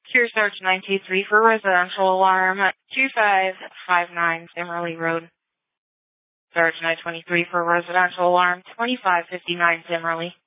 Here, Search 923 for residential alarm 2559 Simmerly Road. Search 923 for residential alarm 2559 Simmerly.